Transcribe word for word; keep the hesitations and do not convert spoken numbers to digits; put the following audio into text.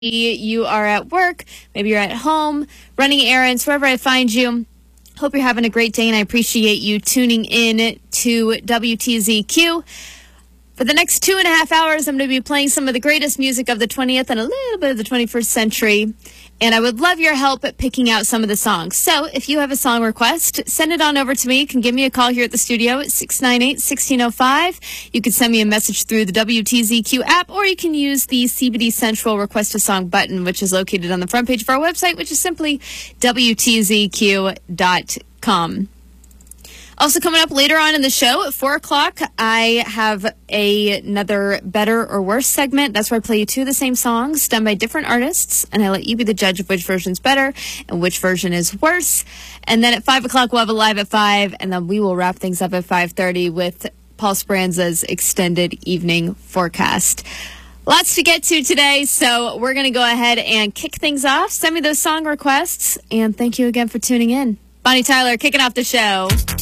You are at work, maybe you're at home, running errands, wherever I find you. Hope you're having a great day, and I appreciate you tuning in to W T Z Q. For the next two and a half hours, I'm going to be playing some of the greatest music of the twentieth and a little bit of the twenty-first century. And I would love your help at picking out some of the songs. So if you have a song request, send it on over to me. You can give me a call here at the studio at six nine eight, one six zero five. You can send me a message through the W T Z Q app, or you can use the C B D Central Request a Song button, which is located on the front page of our website, which is simply W T Z Q dot com. Also coming up later on in the show at four o'clock, I have a, another Better or Worse segment. That's where I play you two of the same songs done by different artists, and I let you be the judge of which version's better and which version is worse. And then at five o'clock, we'll have a Live at five, and then we will wrap things up at five thirty with Paul Speranza's extended evening forecast. Lots to get to today, so we're going to go ahead and kick things off. Send me those song requests, and thank you again for tuning in. Bonnie Tyler kicking off the show.